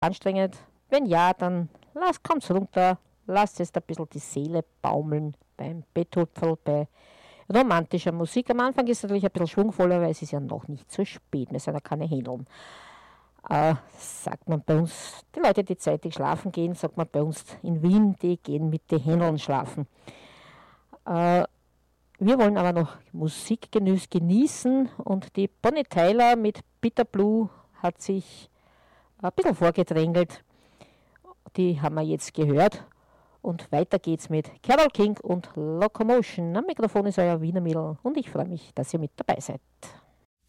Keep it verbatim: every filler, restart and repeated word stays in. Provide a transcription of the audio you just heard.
anstrengend? Wenn ja, dann lasst, kommt's runter, lasst jetzt ein bisschen die Seele baumeln beim Betthupferl, bei romantischer Musik. Am Anfang ist es natürlich ein bisschen schwungvoller, weil es ist ja noch nicht so spät, wir sind ja keine Händeln. Äh, sagt man bei uns, die Leute, die zeitig schlafen gehen, sagt man bei uns in Wien, die gehen mit den Händeln schlafen. Äh, wir wollen aber noch Musik genießen und die Bonnie Tyler mit Bitter Blue hat sich ein bisschen vorgedrängelt. Die haben wir jetzt gehört. Und weiter geht's mit Carole King und Locomotion. Am Mikrofon ist euer Wiener Mädel und ich freue mich, dass ihr mit dabei seid.